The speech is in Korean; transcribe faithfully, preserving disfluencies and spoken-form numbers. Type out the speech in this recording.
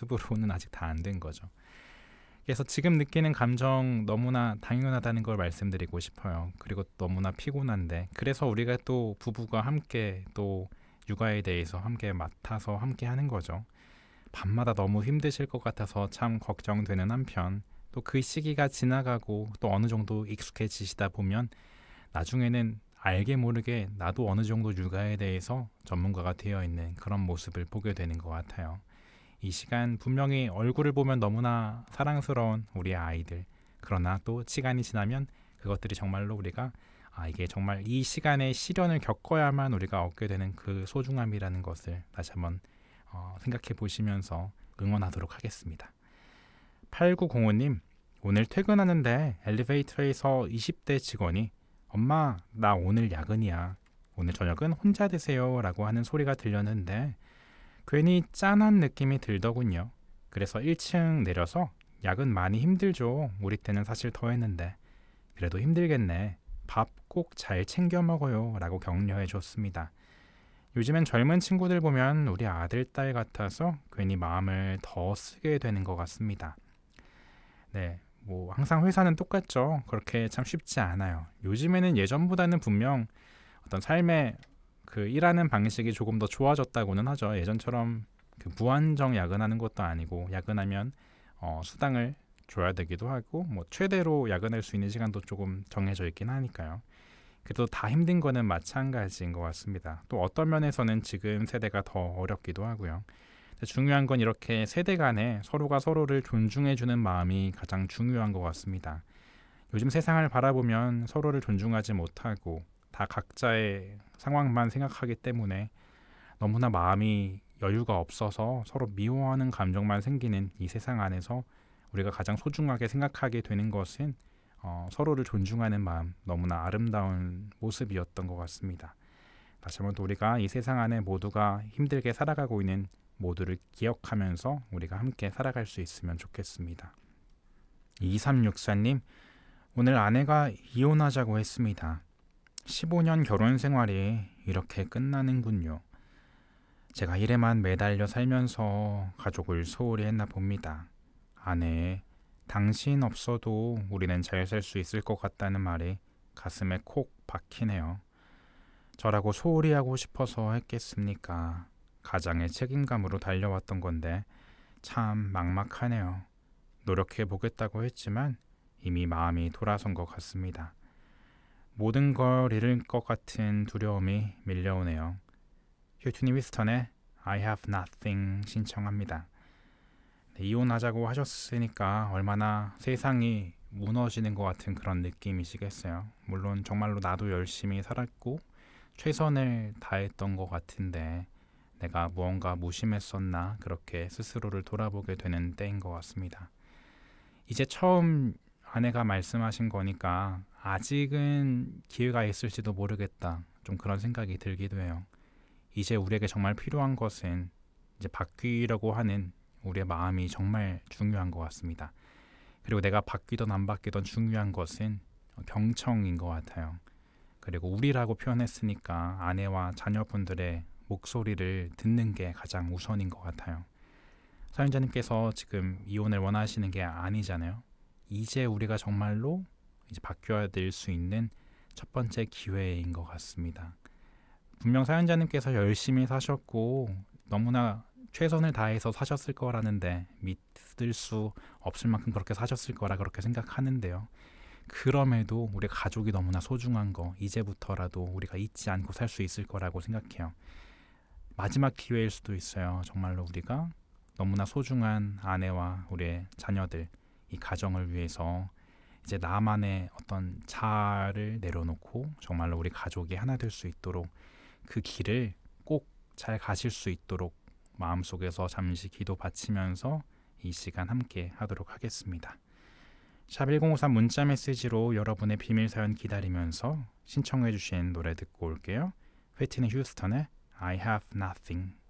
모습으로는 아직 다 안 된 거죠. 그래서 지금 느끼는 감정 너무나 당연하다는 걸 말씀드리고 싶어요. 그리고 너무나 피곤한데, 그래서 우리가 또 부부가 함께 또 육아에 대해서 함께 맡아서 함께 하는 거죠. 밤마다 너무 힘드실 것 같아서 참 걱정되는 한편, 또 그 시기가 지나가고 또 어느 정도 익숙해지시다 보면 나중에는 알게 모르게 나도 어느 정도 육아에 대해서 전문가가 되어 있는 그런 모습을 보게 되는 것 같아요. 이 시간 분명히 얼굴을 보면 너무나 사랑스러운 우리의 아이들, 그러나 또 시간이 지나면 그것들이 정말로 우리가 아 이게 정말 이 시간의 시련을 겪어야만 우리가 얻게 되는 그 소중함이라는 것을 다시 한번 어, 생각해 보시면서 응원하도록 하겠습니다. 팔구공오 님, 오늘 퇴근하는데 엘리베이터에서 이십 대 직원이 엄마 나 오늘 야근이야, 오늘 저녁은 혼자 드세요 라고 하는 소리가 들렸는데 괜히 짠한 느낌이 들더군요. 그래서 일 층 내려서 야근 많이 힘들죠, 우리 때는 사실 더 했는데 그래도 힘들겠네, 밥 꼭 잘 챙겨 먹어요 라고 격려해 줬습니다. 요즘엔 젊은 친구들 보면 우리 아들, 딸 같아서 괜히 마음을 더 쓰게 되는 것 같습니다. 네, 뭐 항상 회사는 똑같죠. 그렇게 참 쉽지 않아요. 요즘에는 예전보다는 분명 어떤 삶의 그 일하는 방식이 조금 더 좋아졌다고는 하죠. 예전처럼 그 무한정 야근하는 것도 아니고 야근하면 어, 수당을 줘야 되기도 하고 뭐 최대로 야근할 수 있는 시간도 조금 정해져 있긴 하니까요. 그래도 다 힘든 거는 마찬가지인 것 같습니다. 또 어떤 면에서는 지금 세대가 더 어렵기도 하고요. 중요한 건 이렇게 세대 간에 서로가 서로를 존중해주는 마음이 가장 중요한 것 같습니다. 요즘 세상을 바라보면 서로를 존중하지 못하고 다 각자의 상황만 생각하기 때문에 너무나 마음이 여유가 없어서 서로 미워하는 감정만 생기는 이 세상 안에서 우리가 가장 소중하게 생각하게 되는 것은 어, 서로를 존중하는 마음, 너무나 아름다운 모습이었던 것 같습니다. 다시 한번 또 우리가 이 세상 안에 모두가 힘들게 살아가고 있는 모두를 기억하면서 우리가 함께 살아갈 수 있으면 좋겠습니다. 이삼육사 님, 오늘 아내가 이혼하자고 했습니다. 십오 년 결혼 생활이 이렇게 끝나는군요. 제가 일에만 매달려 살면서 가족을 소홀히 했나 봅니다. 아내, 당신 없어도 우리는 잘 살 수 있을 것 같다는 말이 가슴에 콕 박히네요. 저라고 소홀히 하고 싶어서 했겠습니까? 가장의 책임감으로 달려왔던 건데 참 막막하네요. 노력해 보겠다고 했지만 이미 마음이 돌아선 것 같습니다. 모든 걸 잃을 것 같은 두려움이 밀려오네요. 휴트니 위스턴의 I have nothing 신청합니다. 네, 이혼하자고 하셨으니까 얼마나 세상이 무너지는 것 같은 그런 느낌이시겠어요. 물론 정말로 나도 열심히 살았고 최선을 다했던 것 같은데 내가 무언가 무심했었나 그렇게 스스로를 돌아보게 되는 때인 것 같습니다. 이제 처음 아내가 말씀하신 거니까 아직은 기회가 있을지도 모르겠다, 좀 그런 생각이 들기도 해요. 이제 우리에게 정말 필요한 것은 이제 바뀌려고 하는 우리의 마음이 정말 중요한 것 같습니다. 그리고 내가 바뀌던 안 바뀌던 중요한 것은 경청인 것 같아요. 그리고 우리라고 표현했으니까 아내와 자녀분들의 목소리를 듣는 게 가장 우선인 것 같아요. 사연자님께서 지금 이혼을 원하시는 게 아니잖아요. 이제 우리가 정말로 이제 바뀌어야 될 수 있는 첫 번째 기회인 것 같습니다. 분명 사연자님께서 열심히 사셨고 너무나 최선을 다해서 사셨을 거라는데 믿을 수 없을 만큼 그렇게 사셨을 거라 그렇게 생각하는데요. 그럼에도 우리 가족이 너무나 소중한 거 이제부터라도 우리가 잊지 않고 살 수 있을 거라고 생각해요. 마지막 기회일 수도 있어요. 정말로 우리가 너무나 소중한 아내와 우리의 자녀들, 이 가정을 위해서 이제 나만의 어떤 자아를 내려놓고 정말로 우리 가족이 하나 될 수 있도록 그 길을 꼭 잘 가실 수 있도록 마음속에서 잠시 기도 바치면서 이 시간 함께 하도록 하겠습니다. 샵 일공오삼 문자 메시지로 여러분의 비밀 사연 기다리면서 신청해 주신 노래 듣고 올게요. 휘트니 휴스턴의 I have nothing.